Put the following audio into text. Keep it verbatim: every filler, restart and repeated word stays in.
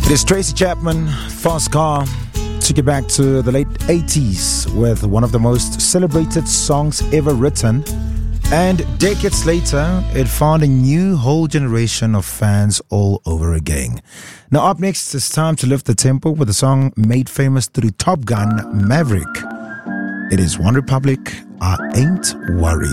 It is Tracy Chapman, Fast Car. Took you back to the late eighties with one of the most celebrated songs ever written. And decades later, it found a new whole generation of fans all over again. Now up next, it's time to lift the tempo with a song made famous through Top Gun Maverick. It is One Republic, I Ain't Worried.